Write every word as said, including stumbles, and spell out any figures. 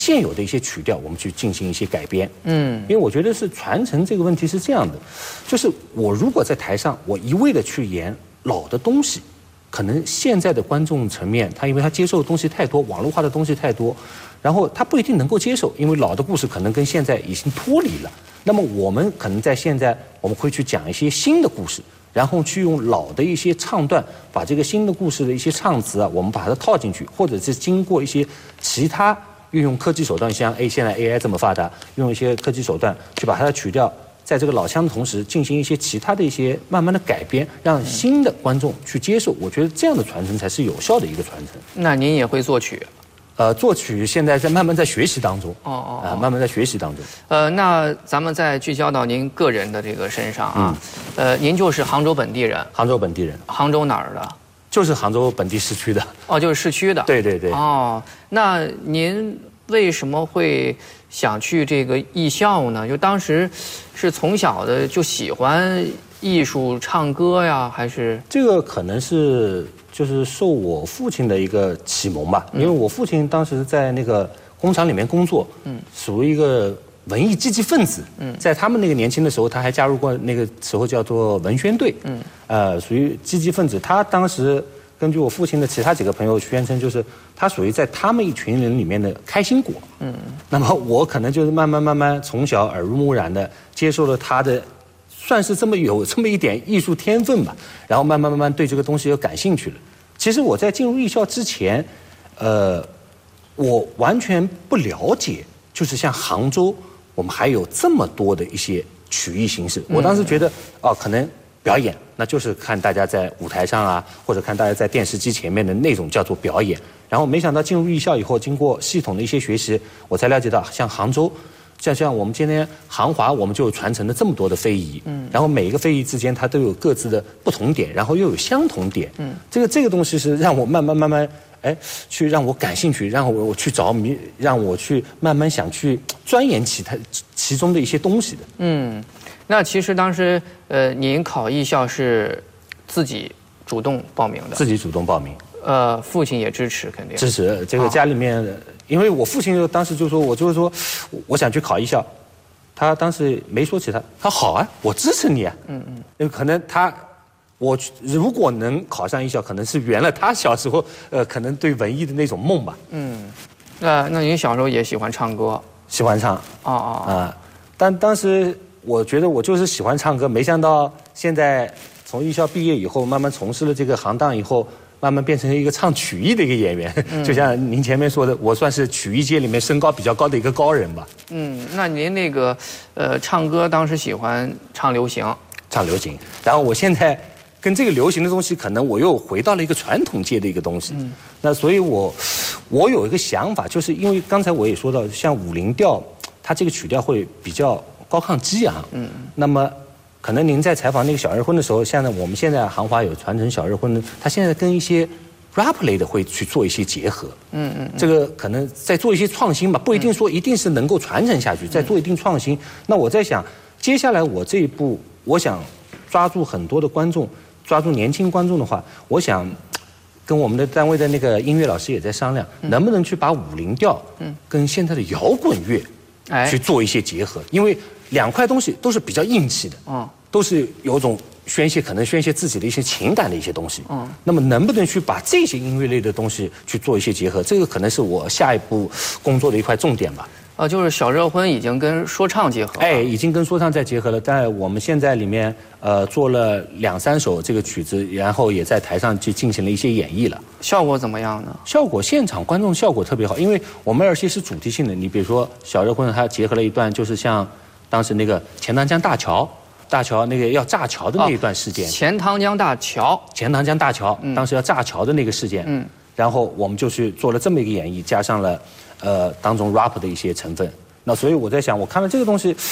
现有的一些曲调，我们去进行一些改编。嗯，因为我觉得是传承这个问题是这样的，就是我如果在台上，我一味的去演老的东西，可能现在的观众层面，他因为他接受的东西太多，网络化的东西太多，然后他不一定能够接受，因为老的故事可能跟现在已经脱离了。那么我们可能在现在，我们会去讲一些新的故事。然后去用老的一些唱段，把这个新的故事的一些唱词啊，我们把它套进去，或者是经过一些其他运用科技手段，像 A 现在 A I 这么发达，用一些科技手段去把它的曲调，在这个老腔的同时，进行一些其他的一些慢慢的改编，让新的观众去接受。我觉得这样的传承才是有效的一个传承。 那您也会作曲？ 呃，作曲现在在慢慢在学习当中。哦哦。啊、呃，慢慢在学习当中。 呃，那咱们再聚焦到您个人的这个身上啊。嗯、呃，您就是杭州本地人。 杭州本地人。 杭州哪儿的？ 就是杭州本地市区的。 哦，就是市区的。 对对对。 哦，那您为什么会想去这个艺校呢？就当时是从小的就喜欢艺术、唱歌呀，还是？这个可能是。就是受我父亲的一个启蒙吧，因为我父亲当时在那个工厂里面工作，嗯，属于一个文艺积极分子，嗯，在他们那个年轻的时候，他还加入过那个时候叫做文宣队，嗯，呃，属于积极分子。他当时根据我父亲的其他几个朋友宣称，就是他属于在他们一群人里面的开心果，嗯，那么我可能就是慢慢慢慢从小耳濡目染的接受了他的。算是这么有这么一点艺术天分吧，然后慢慢慢慢对这个东西又感兴趣了。其实我在进入艺校之前，呃，我完全不了解，就是像杭州，我们还有这么多的一些曲艺形式。我当时觉得，哦，可能表演，那就是看大家在舞台上啊，或者看大家在电视机前面的那种叫做表演。然后没想到进入艺校以后，经过系统的一些学习，我才了解到，像杭州。像像我们今天杭华，我们就传承了这么多的非遗，嗯，然后每一个非遗之间它都有各自的不同点，然后又有相同点，嗯，这个这个东西是让我慢慢慢慢，哎，去让我感兴趣，让我我去着迷，让我去慢慢想去钻研其他其中的一些东西的。嗯， 那其实当时呃，您考艺校是自己主动报名的， 自己主动报名。 呃，父亲也支持，肯定支持。这个家里面，哦、因为我父亲就当时就说，我就是说，我想去考艺校，他当时没说起他，他好啊，我支持你啊。嗯嗯。因为可能他，我如果能考上艺校，可能是圆了他小时候呃，可能对文艺的那种梦吧。嗯。 那那您小时候也喜欢唱歌？ 喜欢唱。哦哦。啊、呃，但当时我觉得我就是喜欢唱歌，没想到现在从艺校毕业以后，慢慢从事了这个行当以后。慢慢变成一个唱曲艺的一个演员，嗯、就像您前面说的，我算是曲艺界里面身高比较高的一个高人吧。 嗯，那您那个呃唱歌当时喜欢唱流行， 唱流行，然后我现在跟这个流行的东西，可能我又回到了一个传统界的一个东西。嗯，那所以我我有一个想法，就是因为刚才我也说到，像五零调，它这个曲调会比较高亢激昂。嗯，那么。可能您在采访那个小日婚的时候，现在我们现在杭华有传承小日婚的，他现在跟一些 rap 类的会去做一些结合。嗯嗯，这个可能在做一些创新吧，不一定说一定是能够传承下去，在做一定创新。那我在想，接下来我这一步，我想抓住很多的观众，抓住年轻观众的话，我想跟我们的单位的那个音乐老师也在商量，能不能去把五零调跟现在的摇滚乐去做一些结合，因为。两块东西都是比较硬气的，嗯，都是有种宣泄，可能宣泄自己的一些情感的一些东西，嗯，那么能不能去把这些音乐类的东西去做一些结合？这个可能是我下一步工作的一块重点吧。 呃，就是小热婚已经跟说唱结合了， 哎，已经跟说唱在结合了。但我们现在里面呃做了两三首这个曲子，然后也在台上去进行了一些演绎了。 效果怎么样呢？ 效果现场观众效果特别好，因为我们而且是主题性的。你比如说小热婚，它结合了一段就是像。当时那个钱塘江大桥，大桥那个要炸桥的那一段事件， 哦、钱塘江大桥， 钱塘江大桥，嗯、当时要炸桥的那个事件，嗯，然后我们就去做了这么一个演绎，加上了呃当中 rap 的一些成分。那所以我在想，我看了这个东西，